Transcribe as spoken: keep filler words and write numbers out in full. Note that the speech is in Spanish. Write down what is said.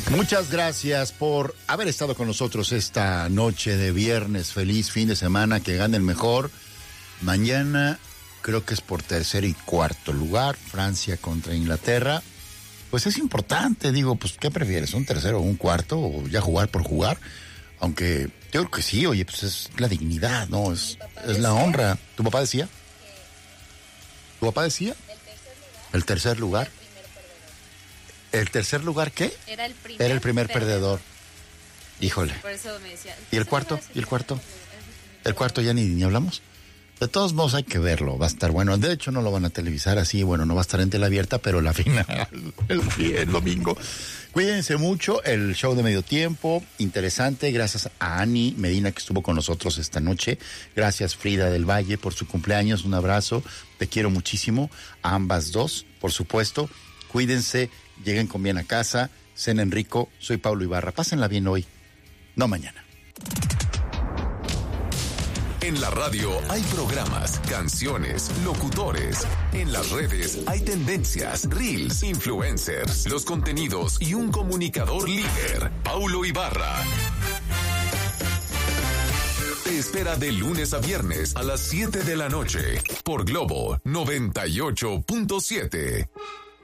Muchas gracias por haber estado con nosotros esta noche de viernes. Feliz fin de semana, que gane el mejor. Mañana creo que es por tercer y cuarto lugar, Francia contra Inglaterra. Pues es importante, digo, pues ¿qué prefieres? ¿Un tercero o un cuarto? ¿O ya jugar por jugar? Aunque yo creo que sí, oye, pues es la dignidad, ¿no? Es, es la honra. ¿Tu papá decía? ¿Tu papá decía? El tercer lugar. ¿El tercer lugar qué? Era el primer, Era el primer perdedor. perdedor. Híjole. Por eso me decía. ¿Y el cuarto? ¿Y el cuarto? El cuarto ya ni, ni hablamos. De todos modos hay que verlo, va a estar bueno. De hecho no lo van a televisar así, bueno, no va a estar en tele abierta, pero la final, el, el domingo. Cuídense mucho, el show de medio tiempo, interesante, gracias a Ani Medina que estuvo con nosotros esta noche. Gracias Frida del Valle por su cumpleaños, un abrazo, te quiero muchísimo, a ambas dos, por supuesto. Cuídense, lleguen con bien a casa, cenen rico, soy Pablo Ibarra, pásenla bien hoy, no mañana. En la radio hay programas, canciones, locutores. En las redes hay tendencias, reels, influencers, los contenidos y un comunicador líder, Paulo Ibarra. Te espera de lunes a viernes a las siete de la noche por Globo noventa y ocho punto siete.